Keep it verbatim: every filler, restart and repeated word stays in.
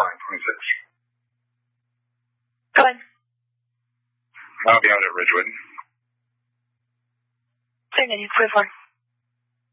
line twenty-six. Go ahead. I'll be out at Ridgewood. Say again, you forty-four.